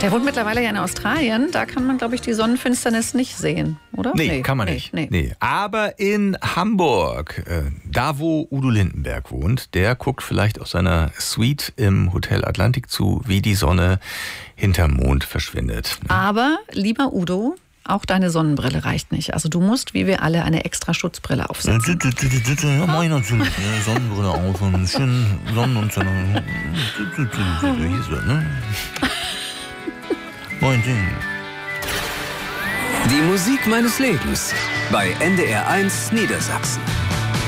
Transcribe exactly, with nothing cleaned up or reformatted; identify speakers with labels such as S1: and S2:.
S1: Der wohnt mittlerweile ja in Australien. Da kann man, glaube ich, die Sonnenfinsternis nicht sehen, oder?
S2: Nee,
S1: nee
S2: kann man
S1: nee,
S2: nicht.
S1: Nee.
S2: Nee. Aber in Hamburg, äh, da wo Udo Lindenberg wohnt, der guckt vielleicht aus seiner Suite im Hotel Atlantik zu, wie die Sonne hinterm Mond verschwindet.
S1: Aber, lieber Udo, auch deine Sonnenbrille reicht nicht. Also du musst, wie wir alle, eine extra Schutzbrille aufsetzen.
S2: Ja, mach ich natürlich. Sonnenbrille auf und schön Sonnenuntergang. Hier ist er, ne? Moin Ding.
S3: Die Musik meines Lebens bei N D R eins Niedersachsen.